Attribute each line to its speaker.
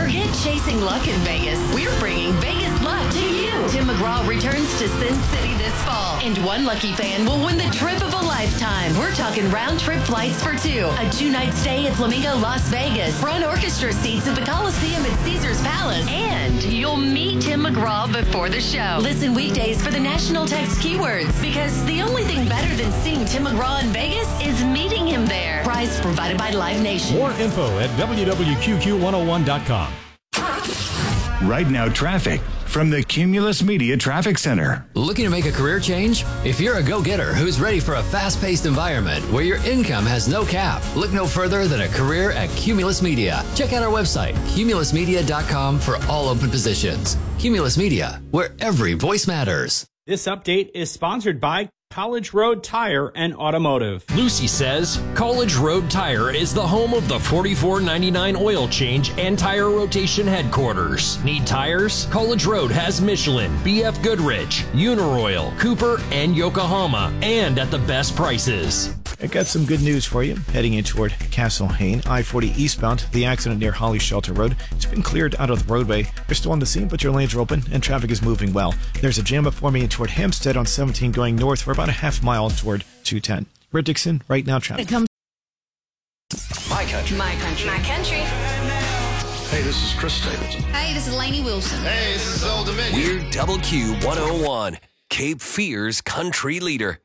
Speaker 1: Forget chasing luck in Vegas. We're bringing Vegas luck to you. Tim McGraw returns to Sin City this fall, and one lucky fan will win the trip of a lifetime. We're talking round-trip flights for two, a 2-night stay at Flamingo Las Vegas, front orchestra seats at the Coliseum at Caesars Palace, and you'll meet Tim McGraw before the show. Listen weekdays for the national text keywords, because the only thing better than seeing Tim McGraw in Vegas is meeting him there. Prize provided by Live Nation.
Speaker 2: More info at wwqq101.com.
Speaker 3: Right now, traffic from the Cumulus Media Traffic Center.
Speaker 4: Looking to make a career change? If you're a go-getter who's ready for a fast-paced environment where your income has no cap, look no further than a career at Cumulus Media. Check out our website, cumulusmedia.com, for all open positions. Cumulus Media, where every voice matters.
Speaker 5: This update is sponsored by College Road Tire and Automotive.
Speaker 6: Lucy says College Road Tire is the home of the $44.99 oil change and tire rotation headquarters. Need tires? College Road has Michelin, BF Goodrich, Uniroyal, Cooper, and Yokohama, and at the best prices.
Speaker 7: I got some good news for you. Heading in toward Castle Hayne, I-40 eastbound, the accident near Holly Shelter Road. It's been cleared out of the roadway. You're still on the scene, but your lanes are open and traffic is moving well. There's a jam up forming in toward Hampstead on 17 going north for about a half mile toward 210. We're at Dixon, right now traffic.
Speaker 8: My country.
Speaker 9: My country. My country.
Speaker 8: Hey, this is Chris Stapleton.
Speaker 9: Hey, this is Lainey Wilson.
Speaker 8: Hey, this is Old Dominion.
Speaker 10: We're Double Q 101, Cape Fear's country leader.